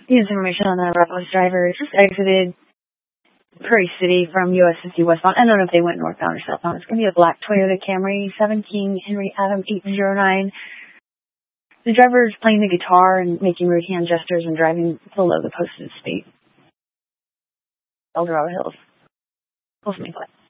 News information on the reckless driver just exited Prairie City from US 50 westbound. I don't know if they went northbound or southbound. It's going to be a black Toyota Camry, 17 Henry Adam 809. The driver is playing the guitar and making rude hand gestures and driving below the posted speed. Eldorado Hills. We'll see.